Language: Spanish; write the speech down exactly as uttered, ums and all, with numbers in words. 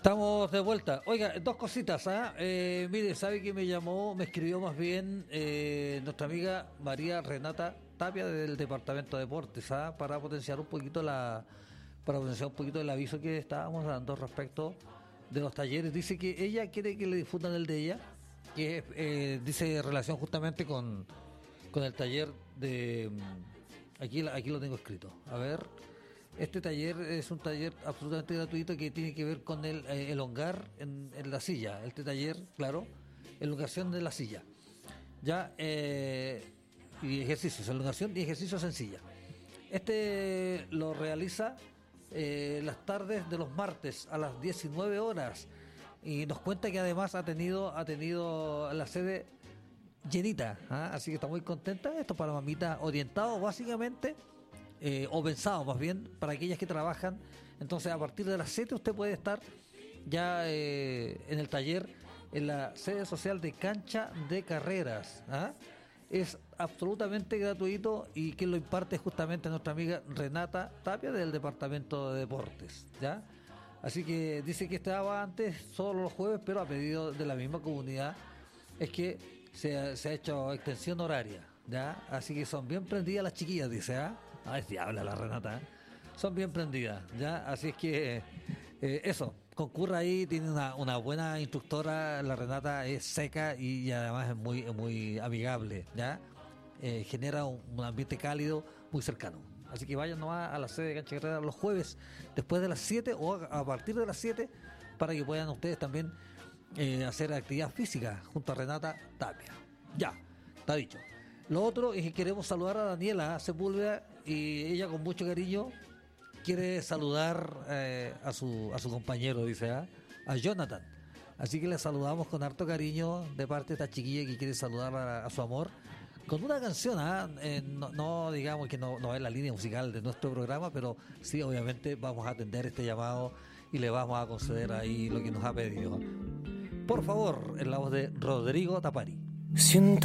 Estamos de vuelta. Oiga, dos cositas, ¿ah? Eh, mire, sabe que me llamó, me escribió más bien eh, nuestra amiga María Renata Tapia del Departamento de Deportes, ¿ah? Para potenciar un poquito la, para potenciar un poquito el aviso que estábamos dando respecto de los talleres. Dice que ella quiere que le difundan el de ella, que eh, dice relación justamente con, con el taller de, aquí, aquí lo tengo escrito. A ver. Este taller es un taller absolutamente gratuito que tiene que ver con el eh, elongar en, en la silla. Este taller, claro, elongación de la silla. Ya, eh, y ejercicios, elongación y ejercicios en silla. Este lo realiza eh, las tardes de los martes a las diecinueve horas. Y nos cuenta que además ha tenido, ha tenido la sede llenita, ¿ah? Así que está muy contenta. Esto para mamitas orientado básicamente. Eh, o pensado más bien para aquellas que trabajan. Entonces a partir de las siete usted puede estar ya eh, en el taller en la sede social de Cancha de Carreras, ¿ah? Es absolutamente gratuito y quien lo imparte es justamente nuestra amiga Renata Tapia del Departamento de Deportes, ¿ya? Así que dice que estaba antes solo los jueves, pero a pedido de la misma comunidad es que se, se ha hecho extensión horaria, ¿ya? Así que son bien prendidas las chiquillas, dice, ¿ah? A ver si habla la Renata, ¿eh? Son bien prendidas, ¿ya? Así es que eh, eso, concurra ahí, tiene una, una buena instructora, la Renata es seca y, y además es muy, muy amigable, ¿ya? Eh, genera un, un ambiente cálido, muy cercano. Así que vayan nomás a la sede de Cancha Carrera los jueves, después de las siete o a, a partir de las siete, para que puedan ustedes también eh, hacer actividad física junto a Renata Tapia. Ya, está dicho. Lo otro es que queremos saludar a Daniela Sepúlveda y ella con mucho cariño quiere saludar eh, a su a su compañero, dice, ¿eh? a Jonathan. Así que le saludamos con harto cariño de parte de esta chiquilla que quiere saludar a, a su amor con una canción, ¿eh? Eh, no, no digamos que no, no es la línea musical de nuestro programa, pero sí, obviamente vamos a atender este llamado y le vamos a conceder ahí lo que nos ha pedido. Por favor, en la voz de Rodrigo Tapari. Siento